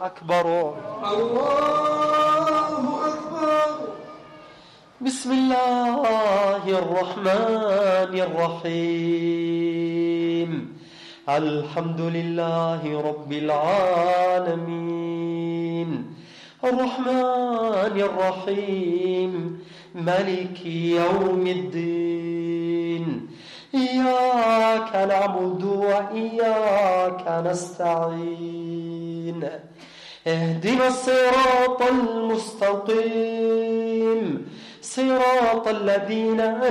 أكبر. الله أكبر. بسم الله الرحمن الرحيم. الحمد لله رب العالمين الرحمن الرحيم مالك يوم الدين. إياك نعبد وإياك نستعين. اهدنا الصراط المستقيم صراط الذين